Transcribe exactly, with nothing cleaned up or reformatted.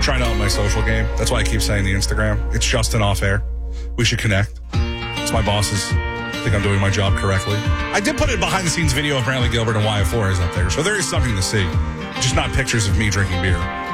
trying to up my social game. That's why I keep saying the Instagram. It's Justin Off Air. We should connect. It's my bosses. I think I'm doing my job correctly. I did put a behind-the-scenes video of Brantley Gilbert and Wyatt Flores up there, so there is something to see. Just not pictures of me drinking beer.